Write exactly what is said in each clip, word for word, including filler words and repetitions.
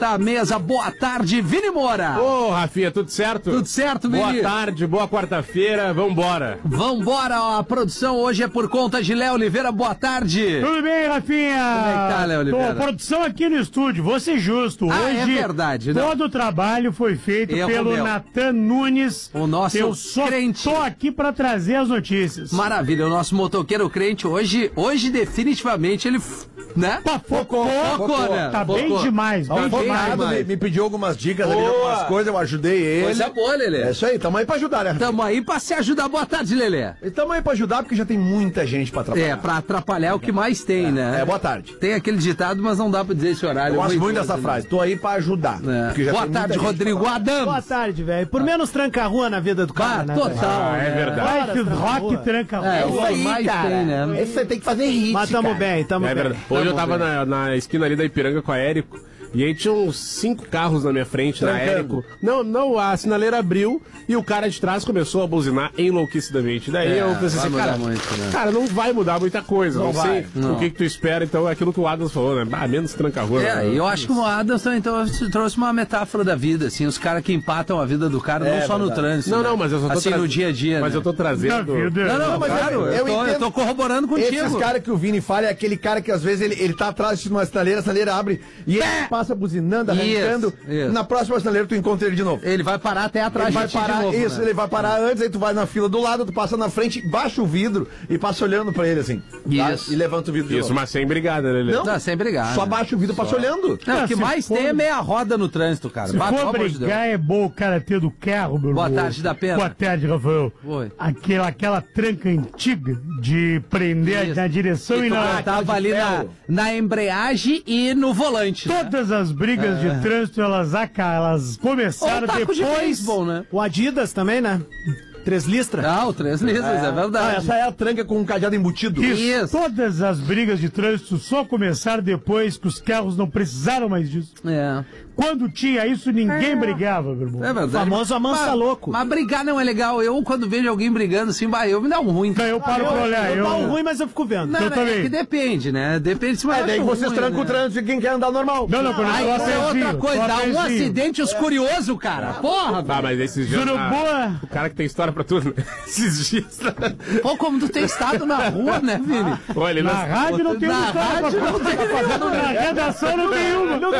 da mesa. Boa tarde, Vini Moura. Ô, oh, Rafinha, tudo certo? Tudo certo, Vini? Boa tarde, boa quarta-feira, vambora. Vambora, ó, a produção hoje é por conta de Léo Oliveira. Boa tarde. Tudo bem, Rafinha? Como é que tá, Léo Oliveira? Tô, produção aqui no estúdio, vou ser justo. Ah, hoje, é verdade. Não. Todo o trabalho foi feito Erro pelo meu. Natan Nunes. O nosso Eu só crente. tô aqui pra trazer as notícias. Maravilha, o nosso motoqueiro crente hoje, hoje definitivamente ele, né? Focou, Focou, né? Tá Focou. bem demais, bem Tá bem demais. demais. Me, me pediu algumas dicas, ali, algumas coisas, eu ajudei ele. Coisa boa, Lelê. É isso aí, tamo aí pra ajudar, né? Tamo aí pra se ajudar. Boa tarde, Lelê. E tamo aí pra ajudar porque já tem muita gente pra atrapalhar. É, pra atrapalhar é o que mais tem, né? É, boa tarde. Tem aquele ditado, mas não dá pra dizer esse horário. Eu gosto muito coisa, dessa né? frase, tô aí pra ajudar. É. Porque já Boa tem tarde, muita gente Rodrigo pra Adams. Boa tarde, velho. Por menos tranca-rua na vida do cara, Ah, né? total. Ah, é né? verdade. Life Rock tranca É, rua. o que mais tem, né? Esse você tem que fazer hit, Mas tamo cara. bem, tamo É bem. verdade. Hoje eu tava na, na esquina ali da Ipiranga com a Érico. E aí tinha uns cinco carros na minha frente, na Trancando. Érico. Não, não, a sinaleira abriu e o cara de trás começou a buzinar enlouquecidamente. Daí É, eu pensei vai assim, mudar cara, muito, né? cara, não vai mudar muita coisa. Não, Não vai. sei Não. o que que tu espera. Então é aquilo que o Adams falou, né? Ah, menos tranca-rua. É, né? eu acho que o Adams também então, trouxe uma metáfora da vida, assim, os caras que empatam a vida do cara, É, não só no verdade. trânsito. Não, né? não, mas eu só tô assim, tra- no dia a dia, Mas né? eu tô Na trazendo... vida. Não, não, Não, mas claro, eu- eu, eu tô, eu entendo. tô corroborando contigo. Esses caras que o Vini fala é aquele cara que às vezes ele, ele tá atrás de uma sinaleira, a sinaleira abre e ele passa buzinando, arrancando. Isso, isso. Na próxima sinaleira tu encontra ele de novo. Ele vai parar até atrás Ele vai de ti parar, de novo, isso, né? ele vai parar antes, aí tu vai na fila do lado, tu passa na frente, baixa o vidro e passa olhando pra ele assim. tá? Isso. E levanta o vidro de Isso, novo. mas sem brigada, né, Lelê? Não. Tá, sem brigar. Só né? baixa o vidro e passa olhando. Não, o que Se mais for- tem é meia roda no trânsito, cara. Se Bah, pelo for amor de Deus. brigar, é bom o cara ter do carro, meu Boa irmão. tarde, da Pena. Boa tarde, Rafael. Oi. Aquela, aquela tranca antiga de prender Isso. na direção E e tu na... tava ali na, na embreagem e no volante. né? Todas as brigas de trânsito, elas, aca- elas Ou começaram taco de depois... beisebol, né? O Adidas também, né? Três listras. Ah, o três lisas, é, Ah, verdade. essa é a tranca com um cadeado embutido. Isso. Isso. Todas as brigas de trânsito só começaram depois que os carros não precisaram mais disso. É. Quando tinha isso, ninguém brigava, meu irmão. É verdade. Famoso amansa Mas- louco. Mas brigar não é legal. Eu, quando vejo alguém brigando assim, bah, eu me dá um ruim. Daí eu paro pra olhar. Eu Eu, dá um ruim, mas eu fico vendo. Não, eu não, também. é que depende, né? Depende se É, daí vocês trancam o trânsito e quem quer andar normal. Não, não, quando eu Aí tô isso é outra apertinho, coisa, tô dá um apertinho. acidente os curiosos, cara. Porra, Ah, mas esses dias... Suruboa. O cara que tem história pra tudo, né? Esses dias... pô, como tu tem estado na rua, né, Vini? Olha, ele Na não... rádio não tem Na uma história pra rádio não tem contar. Na redação não tem uma. Não,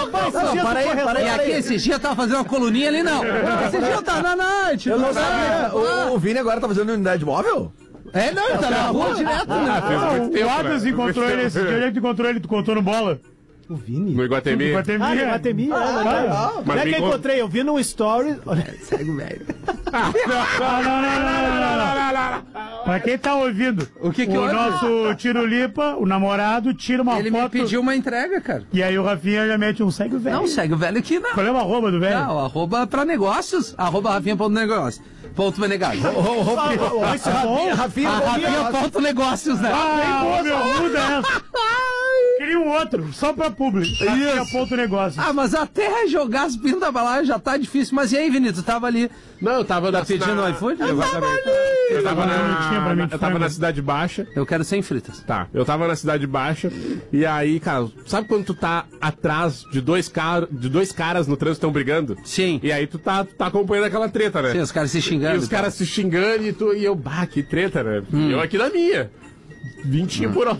para aí, para aí, E aqui, esses dias eu tava fazendo uma coluninha ali, não. Esse dia eu tava na night. Eu não não sabia. Ah, O, o Vini agora tá fazendo unidade móvel? É, não, ele tá na rua direto, Ah, né? fez Ah, muito o tempo, Adams né? encontrou Muito ele esse tempo. dia. Onde é que tu encontrou ele? Tu contou no bola? O Vini? No Iguatemi. Iguatemi. Ah, no Iguatemi. Ah, é, legal. Não é me que eu encont- encontrei, eu vi num story. Olha, Segue o velho. Ah, não, não, não, não, não, não. Pra quem tá ouvindo, O que que o houve? nosso Tirulipa, o namorado, tira uma Ele me foto. pediu uma entrega, cara. E aí o Rafinha já mete um segue o velho. Não, segue o velho aqui, não. Qual é o arroba do velho? Não, arroba pra negócios, arroba rafinha.negócio. Ponto menegado. ó, isso é bom. Rafinha, A bom rafinha dia. ponto negócios, né? Ah, meu, muda essa. Queria um outro, só pra público. Rafinha ponto negócio. Ah, mas até jogar as pintas pra lá já tá difícil. Mas e aí, Vini, tu tava ali. Não, eu tava... Tá na- pedindo na- iFood? Exatamente. Eu tava, Não, não tinha pra mim na, de eu tava frango. na Cidade Baixa. Eu quero sem fritas. Tá, eu tava na Cidade Baixa e aí, cara, sabe quando tu tá atrás de dois, car de dois caras no trânsito tão brigando? Sim. E aí tu tá, tu tá acompanhando aquela treta, né? Sim, os caras se xingando. E os caras se xingando e, tu, e eu, bah, que treta, né? E eu aqui na minha. Vintinho por hora.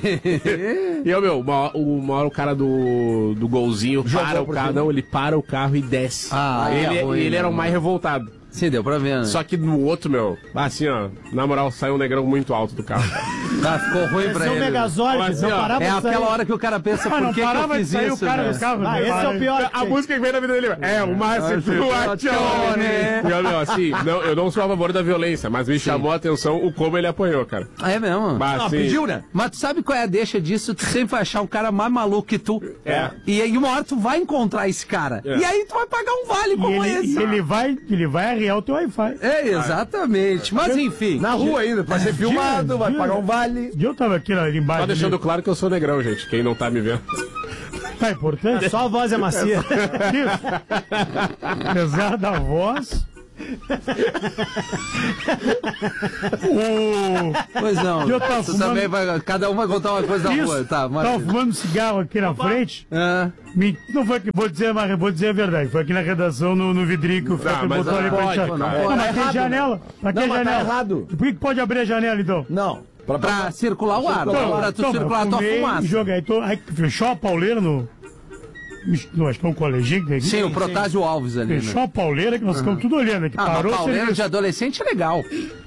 E eu, meu, uma, hora- uma hora o cara do, do golzinho para o por carro, cima. não, ele para o carro e desce. Ah, ele é ruim, ele era o né, mais mano? revoltado. Sim, deu pra ver, né? Só que no outro, meu, assim, ó, na moral, saiu um negrão muito alto do carro. cara. Tá, ficou ruim pra Esse é o ele. Megazord, Mas, não ó, parava É de sair. aquela hora que o cara pensa, Ah, por não que, que eu parava de fiz sair o isso, cara né? do carro. Ah, né? esse é o pior. A música que vem na vida dele é o Márcio Situazione. E olha, meu, assim, não, eu não sou a favor da violência, mas me chamou a atenção o como ele apanhou, cara. Ah, é mesmo? Bah, Ah, assim, pediu, né? Mas tu sabe qual é a deixa disso? Tu sempre vai achar um cara mais maluco que tu. É. E aí uma hora tu vai encontrar esse cara. É. E aí tu vai pagar um vale E como ele, esse. e ele vai, ele vai arrear o teu Wi-Fi. É, exatamente. Mas enfim. Na rua ainda, vai ser filmado, vai dia. pagar um vale. E eu tava aqui ali embaixo. Só deixando claro que eu sou negrão, gente, quem não tá me vendo. Tá importante? Só a voz é macia. Isso. Apesar da voz, O... Pois não. Eu tava Tu fumando- também vai, cada um vai contar uma coisa da Isso, rua. Tá, tava maravilha. fumando cigarro aqui na frente. Ah, Me- Não foi aqui, vou dizer, mas vou dizer a verdade. Foi aqui na redação, no, no vidrinho que o Fetter mas botou não ali pra pode, enxergar. não Não, pode. mas Tá tem errado, janela. Mas Não, tem mas tá janela. errado. Por que que pode abrir a janela, então? Não. Pra, pra circular o ar, Então, pra tu então, circular a tua fumei, fumaça. Joguei, tô, aí fechou a pauleira no... Não, acho que é um coleginho que tem aqui. Sim, o Protásio Alves ali, Fechou né? a pauleira que nós ficamos tudo olhando aqui. Ah, mas Parou o pauleira serviço. de adolescente é legal.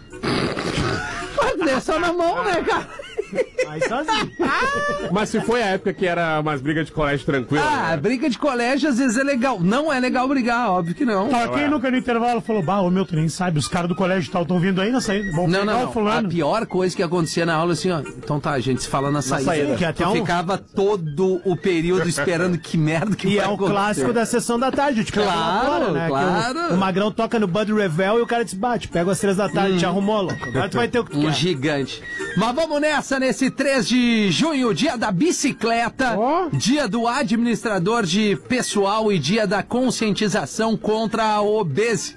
Mas é só na mão, né, cara? Aí sozinho. Mas se foi a época que era umas brigas de colégio tranquila. Ah, né? briga de colégio às vezes é legal. Não é legal brigar, óbvio que não. Tá, quem nunca no intervalo falou, bah, ô meu, tu nem sabe, os caras do colégio e tal estão vindo aí na saída. Vão Não, pegar não, o não. A fulano. pior coisa que acontecia na aula, assim, ó. Então tá, a gente se fala na saída. saída. Que até Tu um- ficava todo o período esperando que merda que E vai é o acontecer. clássico da sessão da tarde. Te pega lá Claro, fora, né? Que claro. o, o Magrão toca no Bud Revel e o cara te bate. Pega às três da tarde, te arrumou, louco. Agora tu vai ter o que tu Um quer. gigante. Mas vamos nessa, nesse três de junho, dia da bicicleta, Ó. dia do administrador de pessoal e dia da conscientização contra a obesidade.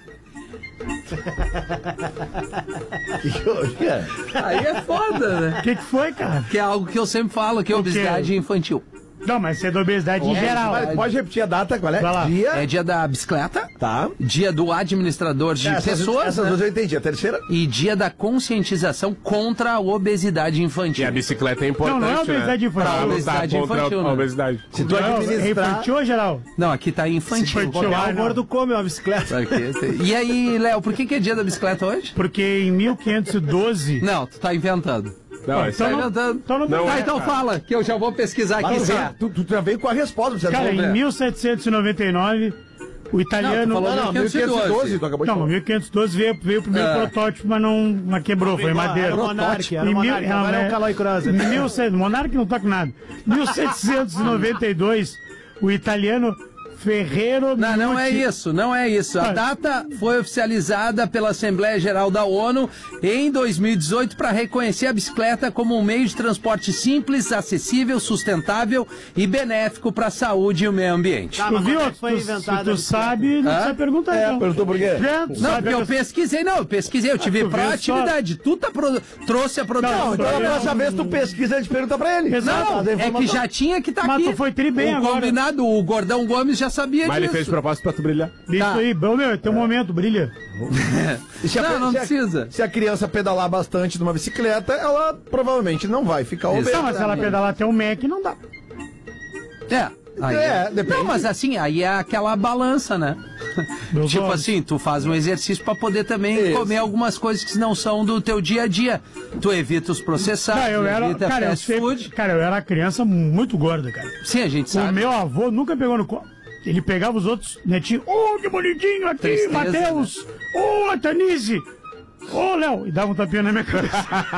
Aí é foda, né? O que, que foi, cara? Que é algo que eu sempre falo, que é O quê? obesidade infantil. Não, mas isso é da obesidade em geral. Mas pode repetir a data, qual é? Vai lá. Dia. É dia da bicicleta, Tá. dia do administrador de Essas, pessoas, essas né? duas eu entendi. A terceira? E dia da conscientização contra a obesidade E infantil. a bicicleta é importante, Não, não é obesidade né? infantil. Pra lutar Obesidade contra infantil, a né? obesidade. Se tu Não, é administrar... infantil ou geral? Não, aqui tá infantil. Infantil. É, Ah, o não. gordo come uma bicicleta. Aqui, tem- E aí, Léo, por que, que é dia da bicicleta hoje? Porque em mil quinhentos e doze... Não, tu tá inventando. Não, isso Tá Então aí não- inventando. então não- Não tá, é, então cara. fala, que eu já vou pesquisar aqui. Mas, se cara, é. tu, tu já veio com a resposta. Você Cara, falou, em né? mil setecentos e noventa e nove, o italiano... Não, tu falou Não, não, mil quinhentos e doze. mil quinhentos e doze, tu acabou de Não, falar. em mil quinhentos e doze veio, veio o primeiro É. protótipo, mas não mas quebrou, foi madeira. Era o Monark, era o Em mil- Monark. Agora é o Calói Cross. Em mil e cem Monark não tá com nada. mil setecentos e noventa e dois, o italiano Ferrero... Não, não é Minuti- isso, não é isso. A Ah. data foi oficializada pela Assembleia Geral da ONU em dois mil e dezoito para reconhecer a bicicleta como um meio de transporte simples, acessível, sustentável e benéfico para a saúde e o meio ambiente. Tá, Tu mas viu? quando é que foi Tu, inventada se tu a bicicleta? sabe, não Hã? precisa perguntar. É, então. perguntou por quê? É, tu Não, sabe porque eu essa- pesquisei, não, eu pesquisei, eu tive tu viu proatividade. Tu tá pro- trouxe a produção. Não, Então, Eu- na próxima vez tu pesquisa, ele te pergunta pra ele. Exato. Não, Fazer é que informação. já tinha que estar Mas aqui. tu foi tri bem o agora. combinado, o Gordão Gomes já sabia Mas ele disso. fez propósito pra tu brilhar. Isso Tá. aí, bom, meu, teu momento, brilha. E se a- Não, não se a- precisa. Se a criança pedalar bastante numa bicicleta, ela provavelmente não vai ficar obesa. Não, mas se ela pedalar até o Mac, não dá. É. Aí É, depende. Não, mas assim, aí é aquela balança, né? Meus tipo olhos. assim, tu faz um exercício pra poder também Isso. comer algumas coisas que não são do teu dia a dia. Tu evita os processados, Cara, eu era, evita cara, eu fast sempre, food. cara, eu era criança muito gorda, cara. Sim, a gente O sabe. meu avô nunca pegou no colo. Ele pegava os outros netinhos. Ô, que bonitinho aqui, Tristeza, Matheus. Ô, a Tanise. Ô, Léo. E dava um tapinha na minha cabeça.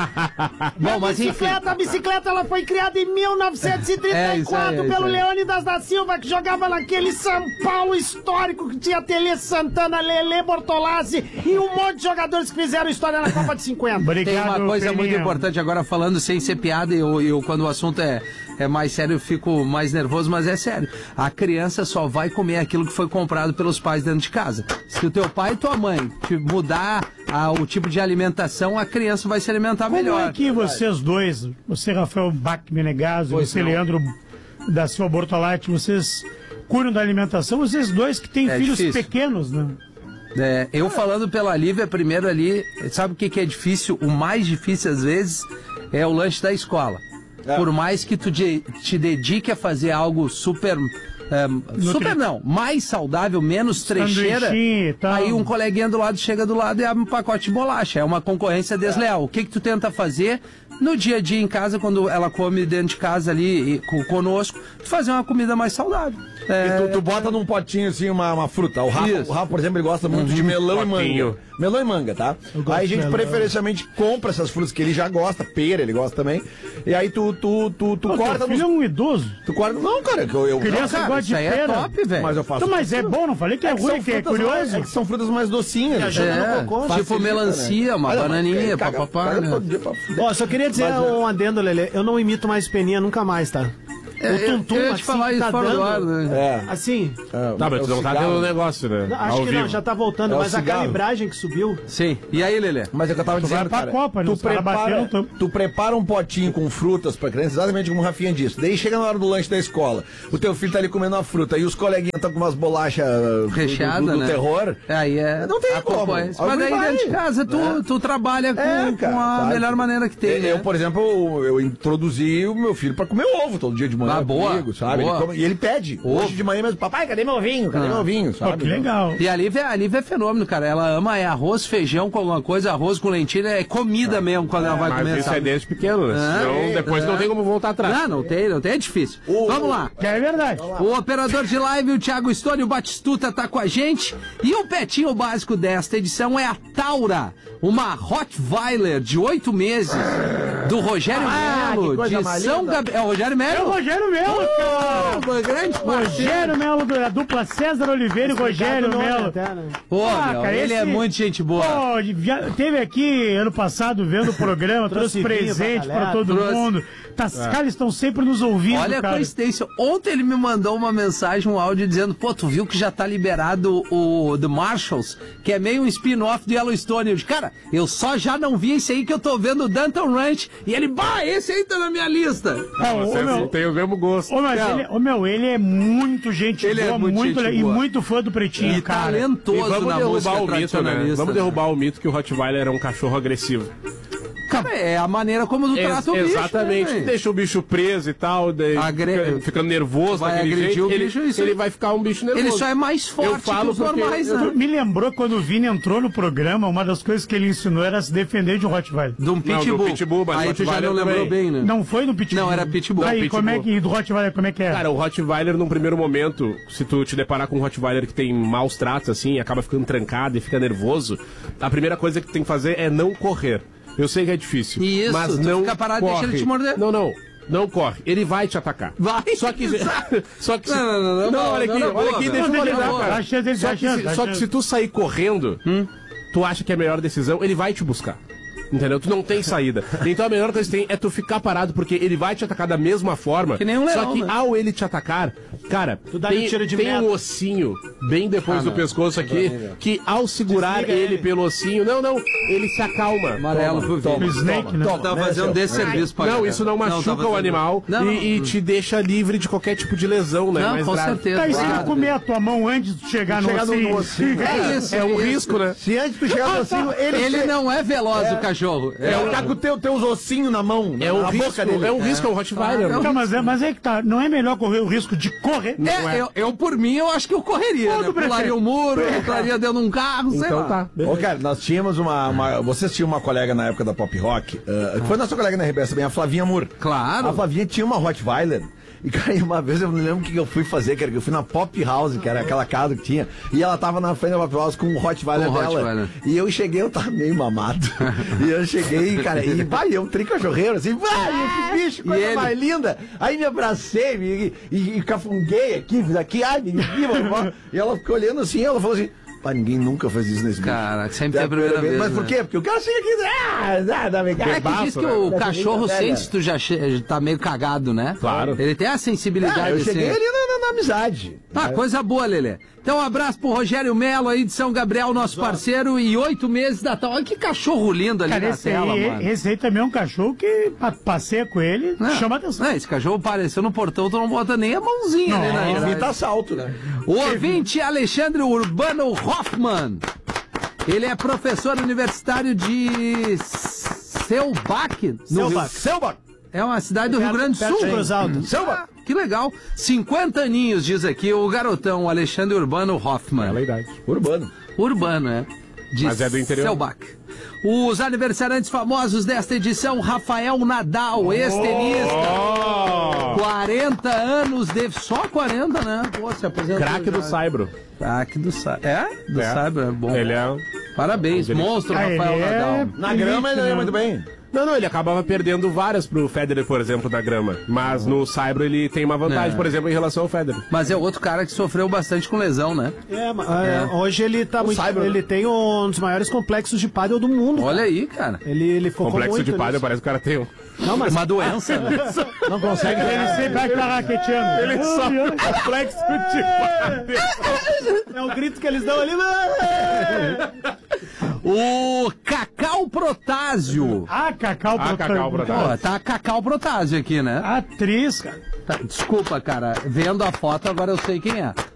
Bom, mas enfim. A bicicleta ela foi criada em mil novecentos e trinta e quatro É, isso aí, é pelo isso aí. Leônidas da Silva, que jogava naquele São Paulo histórico que tinha Tele Santana, Lele Bortolassi e um monte de jogadores que fizeram história na Copa de cinquenta. Obrigado, Tem uma coisa muito Peninha. importante agora, falando sem ser piada, e eu, eu, quando o assunto é, é mais sério, eu fico mais nervoso, mas é sério. A criança só vai comer aquilo que foi comprado pelos pais dentro de casa. Se o teu pai e tua mãe te mudar a- o tipo de alimentação, a criança vai se alimentar Como melhor. é que vocês dois, você Rafael Bach Menegaso e Pois você não. Leandro da Silva Bortolatti, vocês cuidam da alimentação, vocês dois que têm É filhos difícil. pequenos, né? É, eu falando pela Lívia, primeiro ali, sabe o que, que é difícil? O mais difícil, às vezes, é o lanche da escola. Por mais que tu de- te dedique a fazer algo super... é, super não, mais saudável, menos trecheira, Sanduichinho e tal. aí um coleguinha do lado chega do lado e abre um pacote de bolacha. É uma concorrência desleal. O que que tu tenta fazer no dia a dia em casa, quando ela come dentro de casa ali e, co- conosco, tu fazer uma comida mais saudável. É, E tu, tu bota num potinho assim uma, uma fruta. O Rafa, Isso. o Rafa, por exemplo, ele gosta muito de melão e Potinho. manga. Melão e manga, tá? Aí a gente melão. preferencialmente compra essas frutas que ele já gosta, pera, ele gosta também. E aí tu, tu, tu, tu Pô, corta teu filho é nos... um idoso. Tu corta... Não, cara, que eu... eu Criança não, cara, gosta de isso aí é pera. top, velho. Mas eu faço... Então, mas é bom, não falei que é, É que ruim, são que é frutas mais- curioso. é que são frutas mais docinhas. ajuda né? no cocô. tipo Facilita, melancia, né? uma Olha, bananinha, mas, caga- papapá, caga né? todo dia pra fuder. Ó, só queria dizer Mas, é. um adendo, Lelê. Eu não imito mais Peninha nunca mais, tá? O Tum-Tum, eu ia te assim, falar que isso tá fora do dando- ar, né? É. Assim, Tá, mas tu não tá dando negócio, né? acho Ao que vivo. não, já tá voltando, É o mas a cigarro. calibragem que subiu... Sim. E aí, Lelê? Mas é o que eu tava Tu vai dizendo, pra cara. Copa, né? tu, Os caras prepara, bateram, tu- tu prepara um potinho com frutas pra criança, exatamente como o Rafinha disse. Daí chega na hora do lanche da escola. O teu filho tá ali comendo uma fruta e os coleguinhas estão com umas bolachas do- Recheada, do, do, do né? terror. Aí é. Não tem como. acompanha. Mas Alguém daí vai, dentro de casa tu, né? tu trabalha com, É, com cara, a sabe? melhor maneira que tem. Eu, né? eu, por exemplo, eu, eu introduzi o meu filho pra comer ovo todo dia de manhã Ah, boa, comigo, sabe? boa. Ele come- e ele pede. Ovo. Hoje de manhã mesmo, papai, cadê meu ovinho? Cadê Ah. meu ovinho? Pô, Sabe? que legal. E a Lívia, a Lívia é fenômeno, cara. Ela ama é arroz, feijão com alguma coisa, arroz com lentilha, é comida mesmo quando ela vai Mas comer. isso sabe? é desde pequeno, né? Ah, Senão é, depois é. não tem como voltar atrás. Não, não tem, não tem, é difícil. Vamos lá. Que é verdade. O operador de live, o Thiago Stone, o Batistuta, tá com a gente. E o petinho básico desta edição é a Taura, uma Rottweiler de oito meses, do Rogério Ah, Melo, que coisa de mais São linda. Gabriel. É o Rogério É o Melo? Rogério Melo, cara. Uma grande parceiro. Rogério Melo, da dupla César Oliveira e Rogério Obrigado, Melo. até, né? Pô, Ah, meu, cara, ele é esse- muito gente boa. Pô, já teve aqui ano passado vendo o programa, trouxe Trouxe vinho presente pra pra galera. todo Trouxe. mundo. Tá, Os caras estão sempre nos ouvindo, Olha a cara. coincidência. Ontem ele me mandou uma mensagem, um áudio dizendo: pô, tu viu que já tá liberado o The Marshalls, que é meio um spin-off do Yellowstone. Eu disse, cara, eu só já não vi esse aí que eu tô vendo o Danton Ranch. E ele, bah, esse aí tá na minha lista. Ah, ô, Vocês meu, não têm o mesmo gosto. ô, mas Não. ele, ô, meu, ele é muito gente Ele é boa, muito muito, gente e boa. muito fã do Pretinho, E cara. E talentoso vamos na música derrubar o mito, né? tradicionalista. Vamos derrubar o mito que o Rottweiler é um cachorro agressivo. Cara, é a maneira como tu trata o bicho. Exatamente. Né, velho? Deixa o bicho preso e tal, daí Agre- fica, fica nervoso Vai daquele agredir jeito, o ele, bicho, isso ele aí. vai ficar um bicho nervoso. Ele só é mais forte Eu falo que os porque normais, eu- né? Me lembrou quando o Vini entrou no programa, uma das coisas que ele ensinou era se defender de um Rottweiler. De um Não, pitbull. do pitbull, mas Aí tu já Rottweiler não lembrou também. bem, né? Não foi no Pitbull? Não, era Pitbull. Aí, Pitbull. como é que, do Rottweiler, como é que é? Cara, o Rottweiler, num primeiro momento, se tu te deparar com um Rottweiler que tem maus tratos, assim, acaba ficando trancado e fica nervoso, a primeira coisa que tu tem que fazer é não correr. Eu sei que é difícil, Isso, mas tu não fica parado e corre. deixa ele te morder. Não, não. Não corre. Ele vai te atacar. Vai. Só que... só que se- Não, não, não, não, olha não, aqui, não, olha boa, aqui, velho. deixa eu Não, validar, não, cara. dá chance dele, Só dá que, chance, se, dá só que chance. se tu sair correndo, tu acha que é a melhor decisão, ele vai te buscar. Entendeu? Tu não tem saída. Então a melhor coisa que tem é tu ficar parado, porque ele vai te atacar da mesma forma. Que nem um leão, Só que né? ao ele te atacar, cara, Tu dá-lhe tem, um tiro de tem meta. um ossinho bem depois Ah, do não. pescoço aqui, que ao segurar Desliga ele, ele. pelo ossinho, não, não, ele se acalma. Amarelo pro Toma, Vini. O Snake, né? toma, Tá né, fazendo seu? desserviço pra Não, galera. isso não machuca tá fazendo- o animal Não, não. e, e te deixa livre de qualquer tipo de lesão, né? Não, mais com grave. certeza. Tá, e se ele Claro. comer a tua mão antes de chegar no Chegar no ossinho? ossinho. É isso, É um isso. risco, né? Se antes tu chegar no ossinho, ele, Ele che- não é veloz, o cachorro. É o cara com teu, teus ossinhos na mão, É na, um na risco, boca dele. é um risco, é um Rottweiler. Não, Não, mas, é, mas é que tá, não é melhor correr o risco de correr? É, eu, eu, por mim, eu acho que eu correria, Todo né? Pularia prefeito. um muro, entraria dentro de um carro, sei Então lá. tá. Ô, cara, nós tínhamos uma, uma- Vocês tinham uma colega na época da Pop Rock, uh, que foi nossa colega na R B S também, a Flavinha Moore. Claro. A Flavinha tinha uma Rottweiler. E, cara, e uma vez eu não lembro o que eu fui fazer, cara, que eu fui na Pop House, que era aquela casa que tinha, e ela tava na frente da Pop House com o Rottweiler Com o dela. Rottweiler. E eu cheguei, eu tava meio mamado. E eu cheguei, cara, e vai, eu tricachorreiro, assim, vai, esse bicho, coisa ele? mais linda. Aí me abracei, me, e, e cafunguei aqui, fiz aqui, ai, me viva. E ela ficou olhando assim, ela falou assim, pá, ninguém nunca faz isso nesse bicho. Cara, sempre É tem a primeira vez, Mas por né? quê? Porque o cara chega aqui e diz, ah, ah, dá, vem cá. É que diz que né? o Dessa cachorro brincadeira. sente se tu já che- tá meio cagado, né? Claro. Ele tem a sensibilidade. Ah, eu cheguei assim. ali na, na- na amizade. Ah, coisa boa, Lelê. Então, um abraço pro Rogério Melo aí de São Gabriel, nosso parceiro, e oito meses da tal. Olha que cachorro lindo ali Cara, na esse tela, aí, mano. esse aí também é um cachorro que pa- passeia com ele, Não, chama atenção. não, esse cachorro apareceu no portão, tu não bota nem a mãozinha Não, ali na não, grade. Evita assalto, né? O ouvinte Alexandre Urbano Hoffman. Ele é professor universitário de Selbach, no Selbach. Rio- Selbach. É uma cidade do Rio Grande do perto Sul. de Cruz Alta. Ah, que legal. cinquenta aninhos, diz aqui o garotão o Alexandre Urbano Hoffman. Bela idade. Urbano. Urbano, é. De Mas é do interior. Selbach. Os aniversariantes famosos desta edição, Rafael Nadal, ex-tenista. Oh! quarenta anos, de... só quarenta, né? Pô, se aposentou Craque do já. Saibro. Craque do Saibro. É? Do É. Saibro, é bom. Ele é... Parabéns, Ele- monstro, Ah, ele Rafael é- Nadal. Na grama ele né? é muito bem. Não, não, ele acabava perdendo várias pro Federer, por exemplo, da grama. Mas no saibro ele tem uma vantagem, É. por exemplo, em relação ao Federer. Mas é outro cara que sofreu bastante com lesão, né? É, mas, é, hoje ele tá muito. Saibro, ele né? tem um dos maiores complexos de pádel do mundo. Olha aí, cara. Ele, ele focou Complexo muito de pádel, nisso. parece que o cara tem um. Não, mas Uma doença, né? não consegue. Ele sempre vai estar raqueteando. Ele só complexo de pádel. É o grito que eles dão ali. O Cacau Protásio. Ah, Cacau Ah, Cacau Protásio. Pô, tá Cacau Protásio aqui, né? Atriz, cara. Tá, desculpa, cara. Vendo a foto, agora eu sei quem é.